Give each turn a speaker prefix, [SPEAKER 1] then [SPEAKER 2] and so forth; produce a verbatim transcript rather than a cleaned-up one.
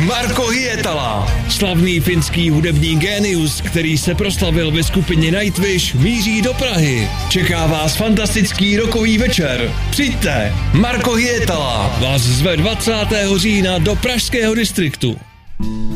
[SPEAKER 1] Marko Hietala, slavný finský hudební génius, který se proslavil ve skupině Nightwish, míří do Prahy. Čeká vás fantastický rockový večer. Přijďte, Marko Hietala vás zve dvacátého října do pražského distriktu.